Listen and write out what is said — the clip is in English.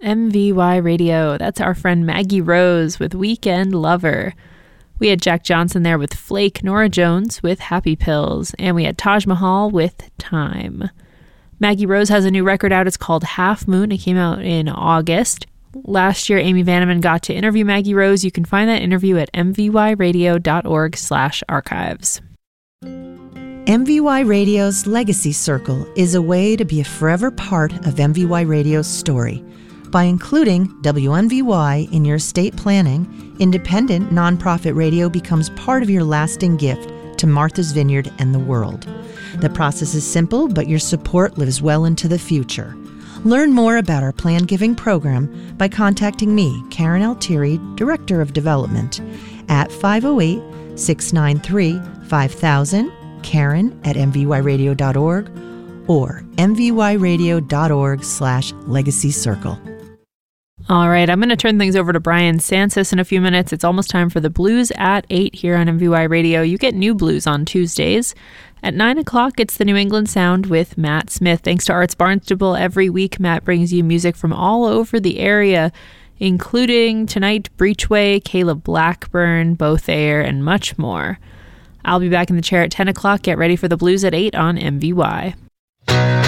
MVY Radio. That's our friend Maggie Rose with Weekend Lover. We had Jack Johnson there with Flake, Nora Jones with Happy Pills, and we had Taj Mahal with Time. Maggie Rose has a new record out. It's called Half Moon. It came out in August. Last year, Amy Vanneman got to interview Maggie Rose. You can find that interview at mvyradio.org/archives. MVY Radio's Legacy Circle is a way to be a forever part of MVY Radio's story. By including WMVY in your estate planning, independent nonprofit radio becomes part of your lasting gift to Martha's Vineyard and the world. The process is simple, but your support lives well into the future. Learn more about our plan giving program by contacting me, Karen Altieri, Director of Development, at 508-693-5000, Karen@mvyradio.org, or mvyradio.org/legacy circle. All right, I'm going to turn things over to Brian Sansis in a few minutes. It's almost time for the Blues at 8 here on MVY Radio. You get new blues on Tuesdays. At 9 o'clock, it's the New England Sound with Matt Smith. Thanks to Arts Barnstable, every week Matt brings you music from all over the area, including tonight Breachway, Caleb Blackburn, Both Air, and much more. I'll be back in the chair at 10 o'clock. Get ready for the Blues at 8 on MVY.